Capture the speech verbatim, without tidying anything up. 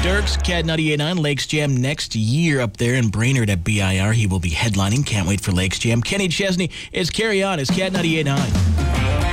Dirks, Cat ninety-eight point nine, Lakes Jam next year up there in Brainerd at B I R. He will be headlining. Can't wait for Lakes Jam. Kenny Chesney is Carry On. It's Cat ninety-eight point nine.